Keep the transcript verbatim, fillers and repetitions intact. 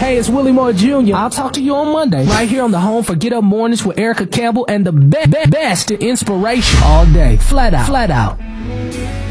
Hey, it's Willie Moore Junior I'll talk to you on Monday, right here on the home for Get Up Mornings with Erica Campbell and the be- be- best in inspiration all day. Flat out. Flat out.